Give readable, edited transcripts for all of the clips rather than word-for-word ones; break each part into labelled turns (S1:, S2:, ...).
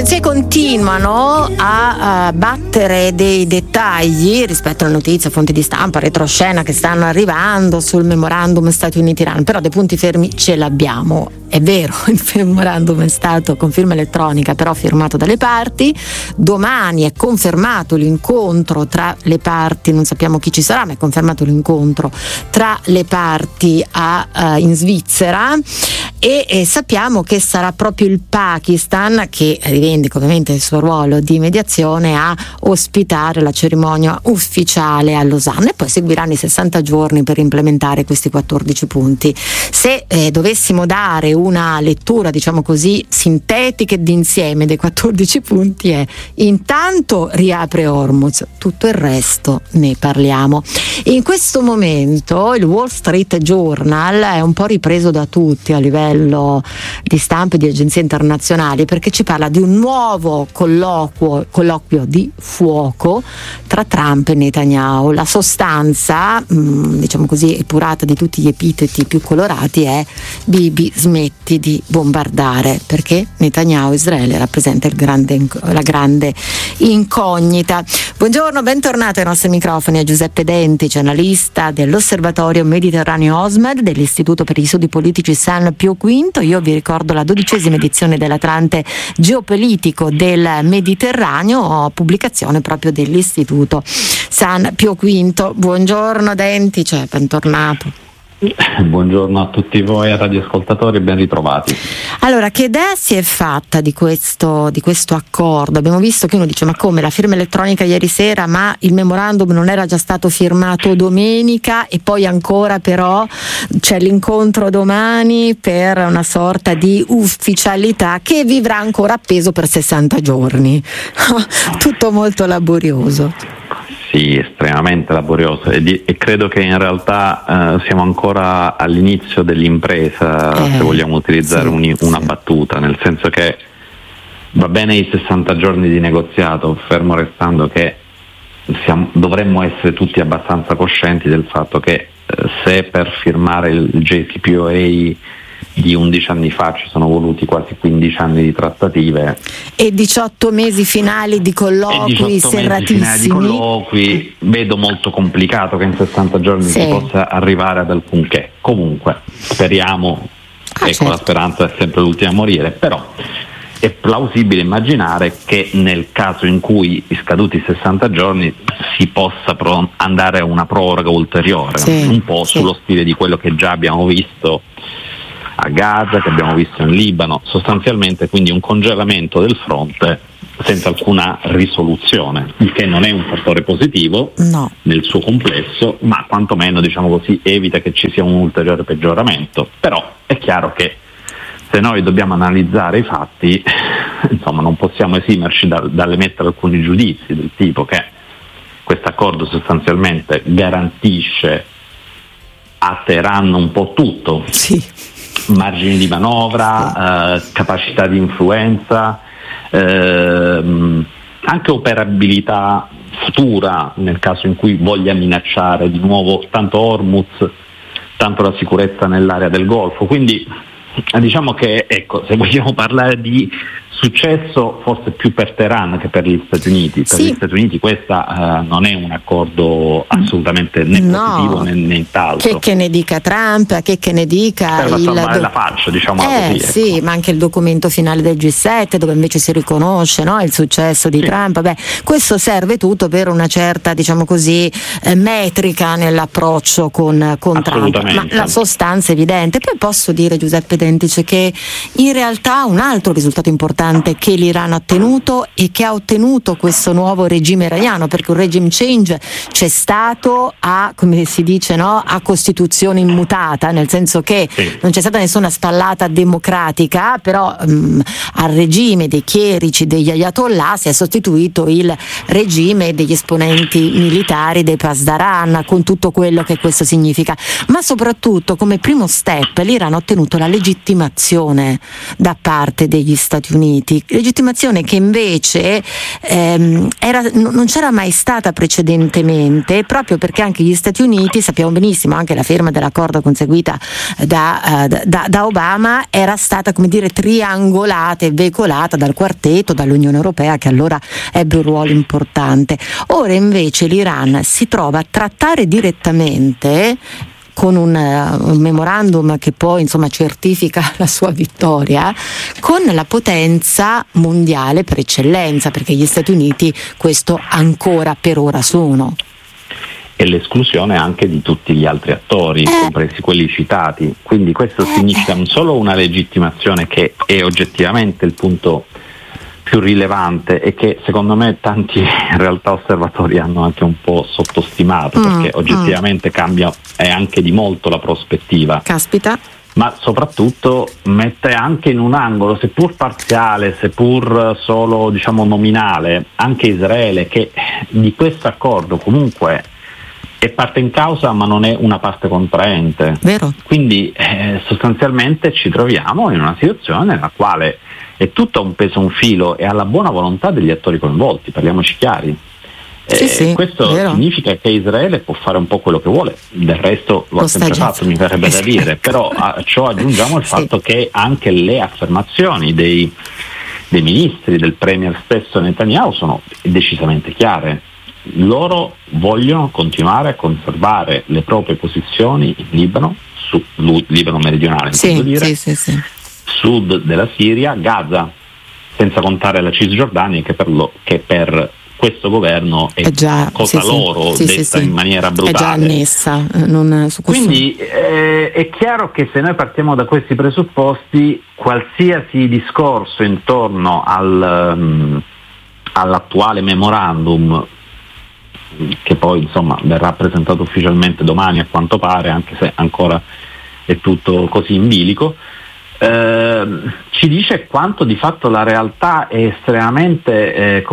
S1: agenzie continuano a battere dei dettagli rispetto alle notizie, fonti di stampa, retroscena che stanno arrivando sul memorandum Stati Uniti-Iran, però dei punti fermi ce l'abbiamo. È vero, il memorandum è stato con firma elettronica, però firmato dalle parti. Domani è confermato l'incontro tra le parti, non sappiamo chi ci sarà, ma è confermato l'incontro tra le parti in Svizzera e sappiamo che sarà proprio il Pakistan, che rivendica ovviamente il suo ruolo di mediazione, a ospitare la cerimonia ufficiale a Losanna, e poi seguiranno i 60 giorni per implementare questi 14 punti. Se dovessimo dare una lettura, diciamo così, sintetica e d'insieme dei 14 punti, è: intanto riapre Hormuz, tutto il resto ne parliamo. In questo momento il Wall Street Journal è un po' ripreso da tutti a livello di stampa e di agenzie internazionali, perché ci parla di un nuovo colloquio di fuoco tra Trump e Netanyahu. La sostanza, diciamo così, epurata di tutti gli epiteti più colorati, è: Bibi, smetti di bombardare, perché Netanyahu e Israele rappresenta la grande incognita. Buongiorno, bentornato ai nostri microfoni a Giuseppe Denti, giornalista dell'Osservatorio Mediterraneo OSMED dell'Istituto per gli Studi Politici San Pio V. Io vi ricordo la 12ª edizione dell'Atlante Geopolitico del Mediterraneo, pubblicazione proprio dell'Istituto San Pio V. Buongiorno Denti, bentornato.
S2: Buongiorno a tutti voi radioascoltatori, ben ritrovati.
S1: Allora, che idea si è fatta di questo accordo? Abbiamo visto che uno dice: ma come, la firma elettronica ieri sera, ma il memorandum non era già stato firmato domenica? E poi ancora però c'è l'incontro domani per una sorta di ufficialità che vivrà ancora appeso per 60 giorni. Tutto molto laborioso.
S2: Sì, estremamente laborioso, e credo che in realtà siamo ancora all'inizio dell'impresa, se vogliamo utilizzare una battuta, nel senso che va bene i 60 giorni di negoziato, fermo restando che dovremmo essere tutti abbastanza coscienti del fatto che se per firmare il JCPOA di 11 anni fa ci sono voluti quasi 15 anni di trattative
S1: e 18 mesi finali di colloqui serratissimi,
S2: vedo molto complicato che in 60 giorni si possa arrivare ad alcunché. Comunque speriamo, certo. La speranza è sempre l'ultima a morire, però è plausibile immaginare che nel caso in cui scaduti i 60 giorni si possa andare a una proroga ulteriore, un po' sullo stile di quello che già abbiamo visto a Gaza, che abbiamo visto in Libano, sostanzialmente quindi un congelamento del fronte senza alcuna risoluzione, il che non è un fattore positivo nel suo complesso, ma quantomeno, diciamo così, evita che ci sia un ulteriore peggioramento. Però è chiaro che se noi dobbiamo analizzare i fatti, insomma, non possiamo esimerci dall'emettere alcuni giudizi del tipo che questo accordo sostanzialmente garantisce a Teheran un po' tutto. Margini di manovra, capacità di influenza, anche operabilità futura nel caso in cui voglia minacciare di nuovo tanto Hormuz, tanto la sicurezza nell'area del Golfo. Quindi diciamo che, se vogliamo parlare di successo, forse più per Teheran che per gli Stati Uniti. Per gli Stati Uniti questa non è un accordo assolutamente né positivo né nient'altro.
S1: Che ne dica Trump, che ne dica
S2: per salvare la faccia, diciamo così.
S1: Ma anche il documento finale del G7, dove invece si riconosce il successo di Trump. Questo serve tutto per una certa, diciamo così, metrica nell'approccio con Trump, ma la sostanza è evidente. Poi posso dire, Giuseppe Dentice, che in realtà un altro risultato importante che l'Iran ha ottenuto e che ha ottenuto questo nuovo regime iraniano, perché un regime change c'è stato come si dice, a costituzione immutata, nel senso che non c'è stata nessuna spallata democratica, però al regime dei chierici, degli ayatollah, si è sostituito il regime degli esponenti militari dei Pasdaran, con tutto quello che questo significa. Ma soprattutto, come primo step, l'Iran ha ottenuto la legittimazione da parte degli Stati Uniti Uniti, legittimazione che invece non c'era mai stata precedentemente, proprio perché anche gli Stati Uniti, sappiamo benissimo, anche la firma dell'accordo conseguita da Obama era stata, come dire, triangolata e veicolata dal quartetto, dall'Unione Europea, che allora ebbe un ruolo importante. Ora invece l'Iran si trova a trattare direttamente con un memorandum che poi certifica la sua vittoria con la potenza mondiale per eccellenza, perché gli Stati Uniti questo ancora per ora sono.
S2: E l'esclusione anche di tutti gli altri attori, compresi quelli citati. Quindi questo significa non solo una legittimazione che è oggettivamente il punto più rilevante e che secondo me tanti in realtà osservatori hanno anche un po' sottostimato, perché oggettivamente cambia anche di molto la prospettiva.
S1: Caspita.
S2: Ma soprattutto mette anche in un angolo, seppur parziale, seppur solo nominale, anche Israele, che di questo accordo comunque è parte in causa ma non è una parte contraente.
S1: Vero.
S2: Quindi sostanzialmente ci troviamo in una situazione nella quale è tutto un peso, un filo, e alla buona volontà degli attori coinvolti, parliamoci chiari. Questo significa che Israele può fare un po' quello che vuole, del resto lo ha sempre fatto, mi verrebbe da dire, però a ciò aggiungiamo il fatto che anche le affermazioni dei ministri, del premier stesso Netanyahu, sono decisamente chiare. Loro vogliono continuare a conservare le proprie posizioni in Libano, Libano meridionale, sud della Siria, Gaza, senza contare la Cisgiordania, che per questo governo è già cosa loro, detta in maniera brutale. È già
S1: annessa.
S2: Quindi è chiaro che se noi partiamo da questi presupposti, qualsiasi discorso intorno all'attuale memorandum, che poi verrà presentato ufficialmente domani a quanto pare, anche se ancora è tutto così in bilico, ci dice quanto di fatto la realtà è estremamente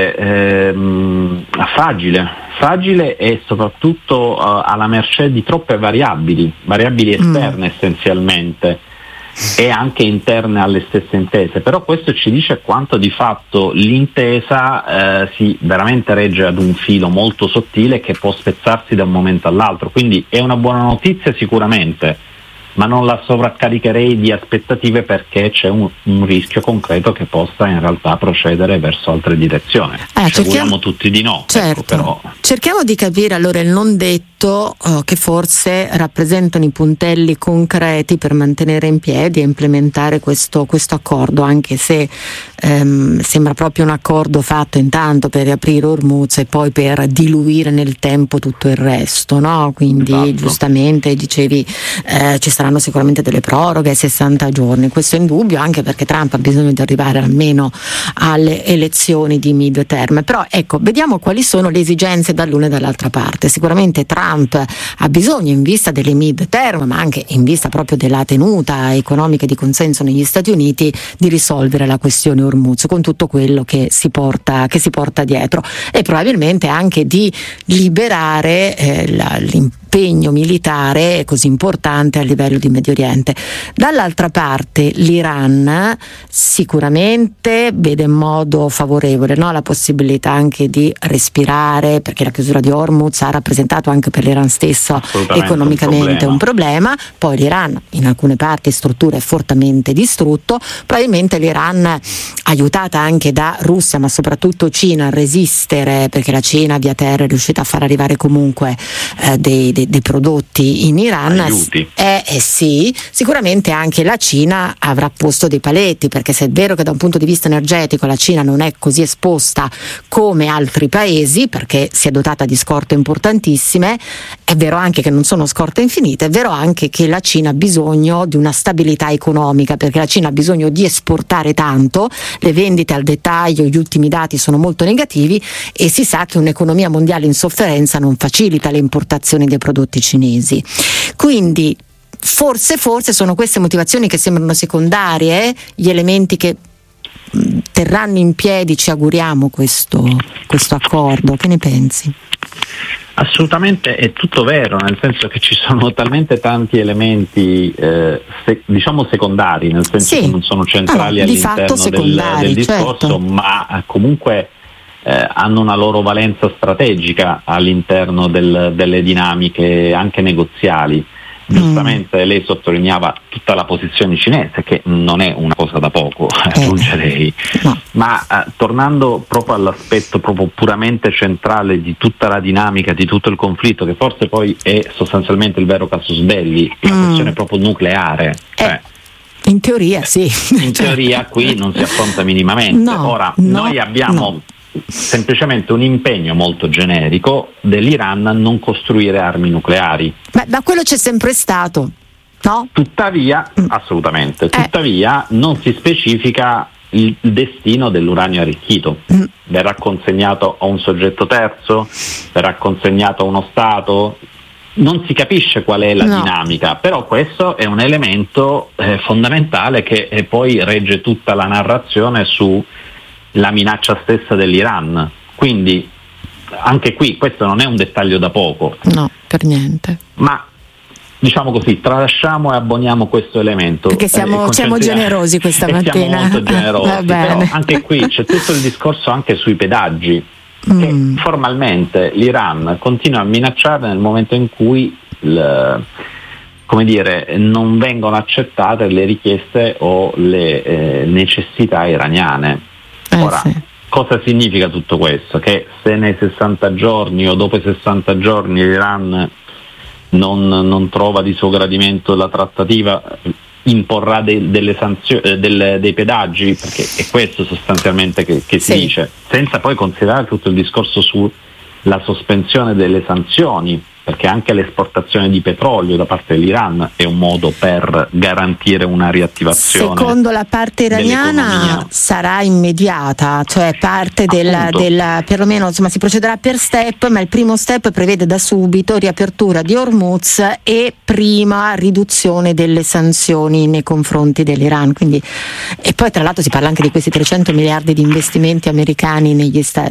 S2: fragile e soprattutto alla mercé di troppe variabili esterne essenzialmente, e anche interne alle stesse intese. Però questo ci dice quanto di fatto l'intesa si veramente regge ad un filo molto sottile che può spezzarsi da un momento all'altro. Quindi è una buona notizia sicuramente, ma non la sovraccaricherei di aspettative, perché c'è un rischio concreto che possa in realtà procedere verso altre direzioni. Auguriamo tutti di no.
S1: Certo.
S2: Però
S1: cerchiamo di capire allora il non detto che forse rappresentano i puntelli concreti per mantenere in piedi e implementare questo accordo, anche se sembra proprio un accordo fatto intanto per riaprire Hormuz e poi per diluire nel tempo tutto il resto, no? Quindi giustamente dicevi ci saranno sicuramente delle proroghe, 60 giorni, questo è indubbio, anche perché Trump ha bisogno di arrivare almeno alle elezioni di mid-term. Però ecco, vediamo quali sono le esigenze dall'una e dall'altra parte. Sicuramente Trump ha bisogno, in vista delle mid-term, ma anche in vista proprio della tenuta economica e di consenso negli Stati Uniti, di risolvere la questione Hormuz con tutto quello che si porta dietro, e probabilmente anche di liberare l'impegno militare così importante a livello di Medio Oriente. Dall'altra parte l'Iran sicuramente vede in modo favorevole, no, la possibilità anche di respirare, perché la chiusura di Hormuz ha rappresentato anche per l'Iran stesso economicamente un problema. Poi l'Iran in alcune parti strutture fortemente distrutto, probabilmente l'Iran, aiutata anche da Russia ma soprattutto Cina, a resistere, perché la Cina via terra è riuscita a far arrivare comunque dei prodotti in Iran. Sì, sicuramente anche la Cina avrà posto dei paletti, perché se è vero che da un punto di vista energetico la Cina non è così esposta come altri paesi, perché si è dotata di scorte importantissime, è vero anche che non sono scorte infinite, è vero anche che la Cina ha bisogno di una stabilità economica, perché la Cina ha bisogno di esportare tanto, le vendite al dettaglio, gli ultimi dati sono molto negativi, e si sa che un'economia mondiale in sofferenza non facilita le importazioni dei prodotti cinesi. Quindi forse sono queste motivazioni che sembrano secondarie, gli elementi che terranno in piedi, ci auguriamo, questo accordo. Che ne pensi?
S2: Assolutamente, è tutto vero, nel senso che ci sono talmente tanti elementi diciamo secondari, nel senso che non sono centrali all'interno del discorso, certo. Ma comunque hanno una loro valenza strategica all'interno delle dinamiche anche negoziali. Giustamente lei sottolineava tutta la posizione cinese, che non è una cosa da poco, aggiungerei, no. Ma tornando proprio all'aspetto proprio puramente centrale di tutta la dinamica, di tutto il conflitto, che forse poi è sostanzialmente il vero casus belli, la questione proprio nucleare, cioè,
S1: in teoria sì.
S2: In teoria qui non si affronta minimamente. Noi abbiamo semplicemente un impegno molto generico dell'Iran a non costruire armi nucleari.
S1: Ma quello c'è sempre stato, no?
S2: Tuttavia, assolutamente, tuttavia non si specifica il destino dell'uranio arricchito. Verrà consegnato a un soggetto terzo? Verrà consegnato a uno Stato? Non si capisce qual è la dinamica, però questo è un elemento fondamentale che poi regge tutta la narrazione su la minaccia stessa dell'Iran. Quindi anche qui questo non è un dettaglio da poco.
S1: No, per niente.
S2: Ma diciamo così, tralasciamo e abboniamo questo elemento.
S1: Perché siamo generosi questa mattina.
S2: Siamo molto generosi, però anche qui c'è tutto il discorso anche sui pedaggi, che formalmente l'Iran continua a minacciare nel momento in cui non vengono accettate le richieste o le necessità iraniane. Ora, cosa significa tutto questo? Che se nei 60 giorni o dopo i 60 giorni l'Iran non trova di suo gradimento la trattativa, imporrà delle sanzioni, dei pedaggi, perché è questo sostanzialmente che si dice, senza poi considerare tutto il discorso sulla sospensione delle sanzioni, perché anche l'esportazione di petrolio da parte dell'Iran è un modo per garantire una riattivazione.
S1: Secondo la parte iraniana sarà immediata, cioè parte perlomeno si procederà per step, ma il primo step prevede da subito riapertura di Hormuz e prima riduzione delle sanzioni nei confronti dell'Iran. Quindi, e poi tra l'altro si parla anche di questi 300 miliardi di investimenti americani nel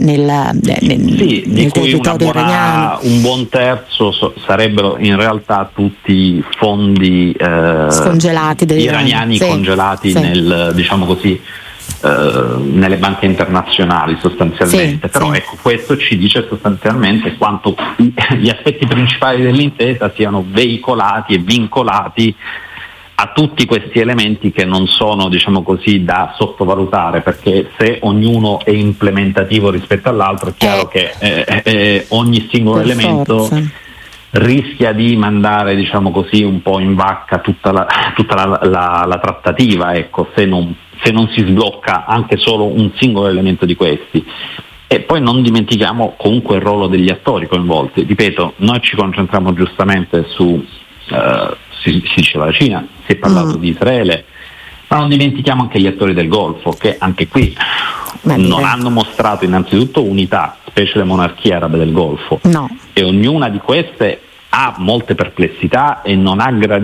S1: territorio iraniano.
S2: Un buon terzo sarebbero in realtà tutti fondi
S1: scongelati
S2: iraniani congelati nelle banche internazionali sostanzialmente, però ecco, questo ci dice sostanzialmente quanto gli aspetti principali dell'intesa siano veicolati e vincolati a tutti questi elementi che non sono da sottovalutare, perché se ognuno è implementativo rispetto all'altro è chiaro che ogni singolo elemento rischia di mandare un po' in vacca tutta la trattativa, ecco, se non si sblocca anche solo un singolo elemento di questi. E poi non dimentichiamo comunque il ruolo degli attori coinvolti. Ripeto, noi ci concentriamo giustamente su si diceva la Cina, si è parlato di Israele, ma non dimentichiamo anche gli attori del Golfo, che anche qui non hanno mostrato innanzitutto unità, specie le monarchie arabe del Golfo, e ognuna di queste ha molte perplessità e non ha gradito